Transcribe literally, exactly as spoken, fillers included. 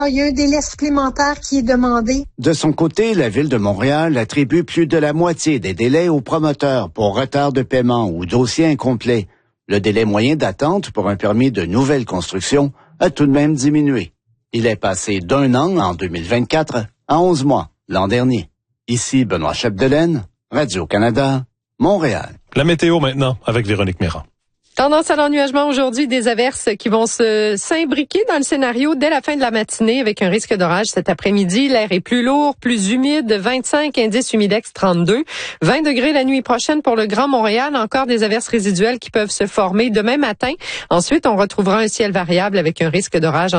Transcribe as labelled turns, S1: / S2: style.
S1: Il y a un délai supplémentaire qui est demandé.
S2: De son côté, la Ville de Montréal attribue plus de la moitié des délais aux promoteurs pour retard de paiement ou dossier incomplet. Le délai moyen d'attente pour un permis de nouvelle construction a tout de même diminué. Il est passé d'un an en deux mille vingt-quatre à onze mois l'an dernier. Ici Benoît Chapdelaine, Radio-Canada, Montréal.
S3: La météo maintenant avec Véronique Méran.
S4: Tendance à l'ennuagement aujourd'hui, des averses qui vont se s'imbriquer dans le scénario dès la fin de la matinée avec un risque d'orage cet après-midi. L'air est plus lourd, plus humide, vingt-cinq, indice humidex trente-deux. vingt degrés la nuit prochaine pour le Grand Montréal. Encore des averses résiduelles qui peuvent se former demain matin. Ensuite, on retrouvera un ciel variable avec un risque d'orage